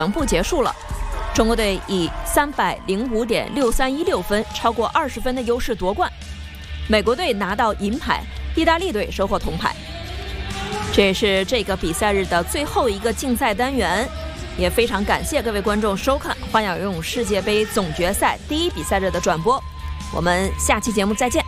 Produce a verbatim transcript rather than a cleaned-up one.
全部结束了。中国队以三百零五点六三一六分，超过二十分的优势夺冠。美国队拿到银牌，意大利队收获铜牌。这也是这个比赛日的最后一个竞赛单元，也非常感谢各位观众收看花样游泳世界杯总决赛第一比赛日的转播。我们下期节目再见。